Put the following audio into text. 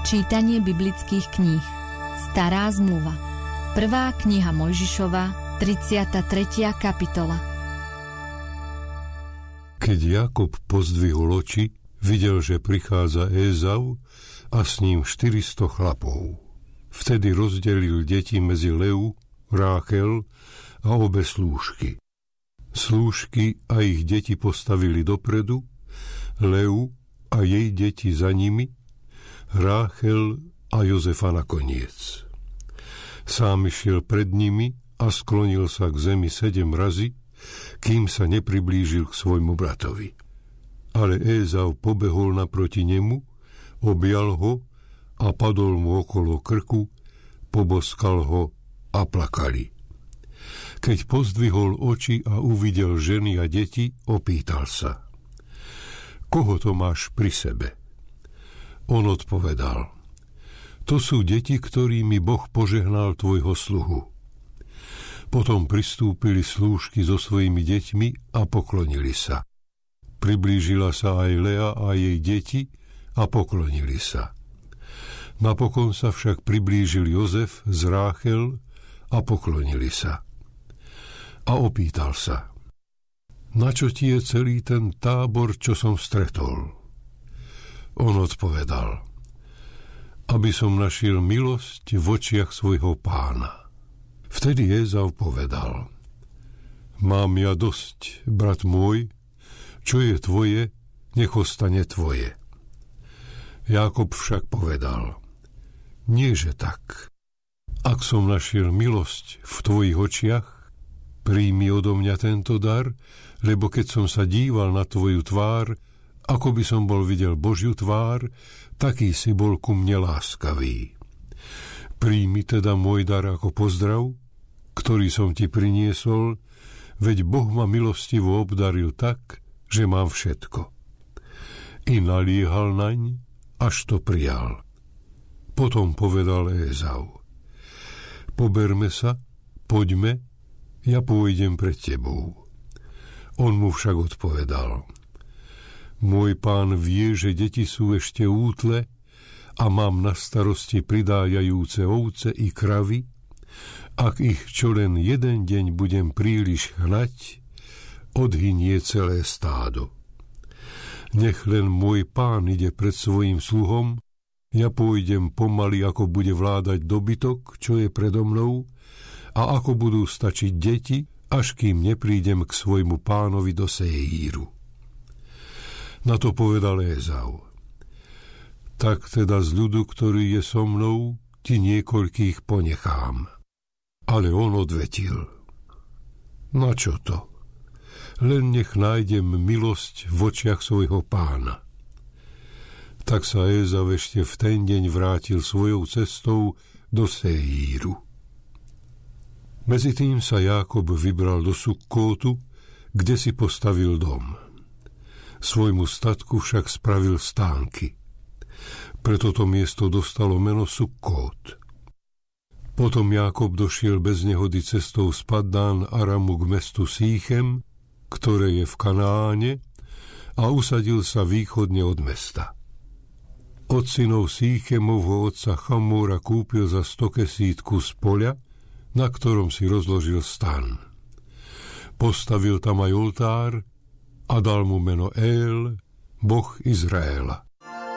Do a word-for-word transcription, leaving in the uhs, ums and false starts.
Čítanie biblických kníh. Stará zmluva. Prvá kniha Mojžišova, tridsiata tretia kapitola. Keď Jákob pozdvihol oči, videl, že prichádza Ézau a s ním štyristo chlapov. Vtedy rozdelil deti medzi Leu, Ráchel a obe slúžky. Slúžky a ich deti postavili dopredu, Leu a jej deti za nimi, Ráchel a Jozefa nakoniec. Sám išiel pred nimi a sklonil sa k zemi sedem razy, kým sa nepriblížil k svojmu bratovi. Ale Ézau pobehol naproti nemu, objal ho a padol mu okolo krku, poboskal ho a plakali. Keď pozdvihol oči a uvidel ženy a deti, opýtal sa: Koho to máš pri sebe? On odpovedal: To sú deti, ktorými Boh požehnal tvojho sluhu. Potom pristúpili slúžky so svojimi deťmi a poklonili sa. Priblížila sa aj Lea a jej deti a poklonili sa. Napokon sa však priblížil Jozef z Ráchel a poklonili sa. A opýtal sa: Na čo ti je celý ten tábor, čo som stretol? On odpovedal: Aby som našiel milosť v očiach svojho pána. Vtedy Ézau povedal: Mám ja dosť, brat môj, čo je tvoje, nech ostane tvoje. Jákob však povedal: Nie, že tak. Ak som našiel milosť v tvojich očiach, príjmi odo mňa tento dar, lebo keď som sa díval na tvoju tvár, ako by som bol videl Božiu tvár, taký si bol ku mne láskavý. Príjmi teda môj dar ako pozdrav, ktorý som ti priniesol, veď Boh ma milostivo obdaril tak, že mám všetko. I naliehal naň, až to prijal. Potom povedal Ézau: Poberme sa, poďme, ja pôjdem pred tebou. On mu však odpovedal: Môj pán vie, že deti sú ešte útle a mám na starosti pridájajúce ovce i kravy. Ak ich čo len jeden deň budem príliš hnať, odhynie celé stádo. Nech len môj pán ide pred svojím sluhom, ja pôjdem pomaly, ako bude vládať dobytok, čo je predo mnou, a ako budú stačiť deti, až kým neprídem k svojmu pánovi do Seíru. Na to povedal Ézau: Tak teda z ľudu, ktorý je so mnou, ti niekoľkých ponechám. Ale on odvetil: Na čo to? Len nech nájdem milosť v očiach svojho pána. Tak sa Ézau ešte v ten deň vrátil svojou cestou do Seíru. Medzitým sa Jákob vybral do Sukkótu, kde si postavil dom. Svojmu statku však spravil stánky. Preto to miesto dostalo meno Sukkót. Potom Jákob došiel bez nehody cestou z Paddán Aramu k mestu Síchem, ktoré je v Kanáne, a usadil sa východne od mesta. Od synov Síchemovho otca Chamúra kúpil za sto kesítku z poľa, na ktorom si rozložil stan. Postavil tam aj oltár a dal mu meno El, Boh Izraela.